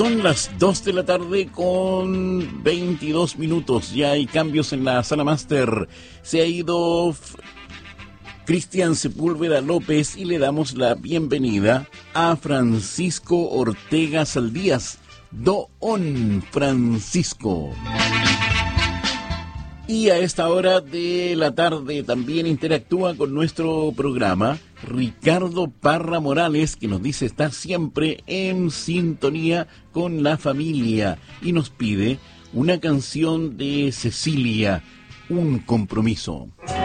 Son las 2 de la tarde con 22 minutos. Ya hay cambios en la sala máster. Se ha ido Cristian Sepúlveda López y le damos la bienvenida a Francisco Ortega Saldías. Don Francisco. Y a esta hora de la tarde también interactúa con nuestro programa Ricardo Parra Morales, que nos dice estar siempre en sintonía con la familia y nos pide una canción de Cecilia, Un compromiso.